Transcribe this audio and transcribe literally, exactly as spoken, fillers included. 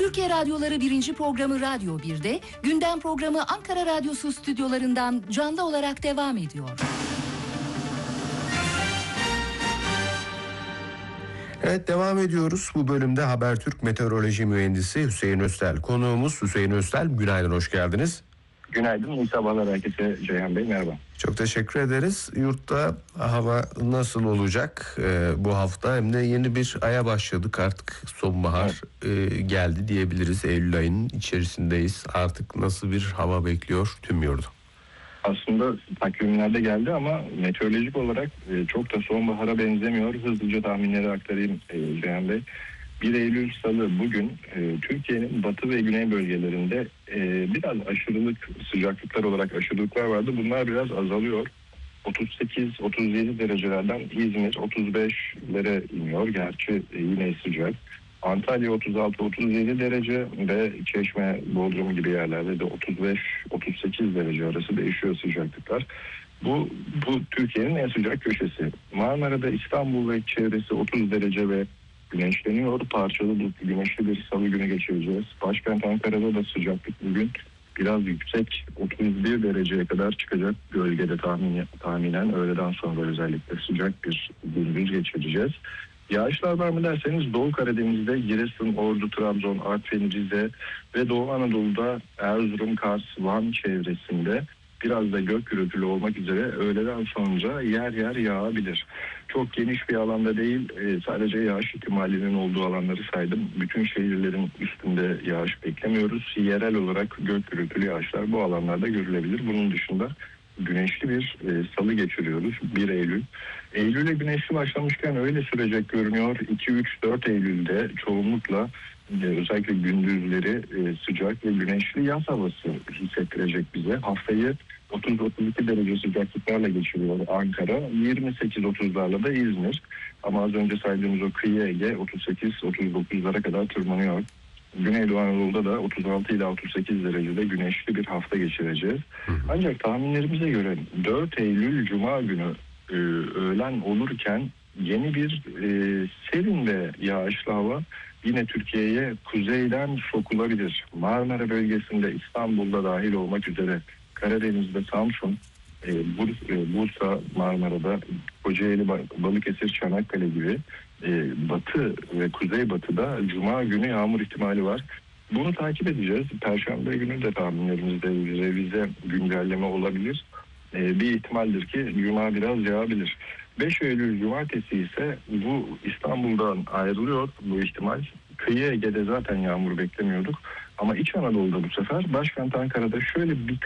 Türkiye Radyoları birinci programı Radyo bir'de, gündem programı Ankara Radyosu stüdyolarından canlı olarak devam ediyor. Evet, devam ediyoruz. Bu bölümde Habertürk Meteoroloji Mühendisi Hüseyin Öztel konuğumuz. Hüseyin Öztel, günaydın, hoş geldiniz. Günaydın, iyi sabahlar herkese. Ceyhan Bey, merhaba. Çok teşekkür ederiz. Yurtta hava nasıl olacak ee, bu hafta? Hem de yeni bir aya başladık, artık sonbahar evet. e, geldi diyebiliriz. Eylül ayının içerisindeyiz. Artık nasıl bir hava bekliyor tüm yurdu? Aslında takvimlerde geldi ama meteorolojik olarak e, çok da sonbahara benzemiyor. Hızlıca tahminleri aktarayım e, Ceyhan Bey. bir Eylül Salı bugün e, Türkiye'nin batı ve güney bölgelerinde e, biraz aşırılık, sıcaklıklar olarak aşırılıklar vardı. Bunlar biraz azalıyor. otuz sekiz otuz yedi derecelerden İzmir otuz beşlere iniyor. Gerçi e, yine sıcak. Antalya otuz altı otuz yedi derece ve Çeşme, Bodrum gibi yerlerde de otuz beş otuz sekiz derece arası değişiyor sıcaklıklar. Bu, bu Türkiye'nin en sıcak köşesi. Marmara'da, İstanbul ve çevresi otuz derece ve güneşleniyor. Parçalı bulutlu güneşli bir salı günü geçireceğiz. Başkent Ankara'da da sıcaklık bugün biraz yüksek, otuz bir dereceye kadar çıkacak. Gölgede tahmin, tahminen öğleden sonra özellikle sıcak bir gündüz geçireceğiz. Yağışlar var mı derseniz Doğu Karadeniz'de Giresun, Ordu, Trabzon, Artvin, Rize ve Doğu Anadolu'da Erzurum, Kars, Van çevresinde biraz da gök gürültülü olmak üzere öğleden sonra yer yer yağabilir. Çok geniş bir alanda değil, sadece yağış ihtimalinin olduğu alanları saydım. Bütün şehirlerin üstünde yağış beklemiyoruz. Yerel olarak gök gürültülü yağışlar bu alanlarda görülebilir. Bunun dışında güneşli bir salı geçiriyoruz bir Eylül. Eylül'e güneşli başlamışken öyle sürecek görünüyor. iki üç dört Eylül'de çoğunlukla özellikle gündüzleri sıcak ve güneşli yaz havası hissettirecek bize. Haftayı otuz otuz iki derece sıcaklıklarla geçiriyor Ankara. yirmi sekiz otuzlarla da İzmir. Ama az önce saydığımız o kıyı Ege otuz sekiz otuz dokuzlara kadar tırmanıyor. Güneydoğu Anadolu'da da otuz altı ila otuz sekiz derecede güneşli bir hafta geçireceğiz. Ancak tahminlerimize göre dört Eylül Cuma günü e, öğlen olurken yeni bir e, serin ve yağışlı hava yine Türkiye'ye kuzeyden sokulabilir. Marmara bölgesinde, İstanbul'da dahil olmak üzere Karadeniz'de Samsun, e, Bursa, Marmara'da, Kocaeli, Balıkesir, Çanakkale gibi e, batı ve kuzeybatıda Cuma günü yağmur ihtimali var. Bunu takip edeceğiz. Perşembe günü de tahminlerimizde revize güncelleme olabilir. E, bir ihtimaldir ki Cuma biraz yağabilir. beş Eylül Cumartesi ise bu İstanbul'dan ayrılıyor bu ihtimal. Kıyı Ege'de zaten yağmur beklemiyorduk. Ama İç Anadolu'da bu sefer başkent Ankara'da şöyle bir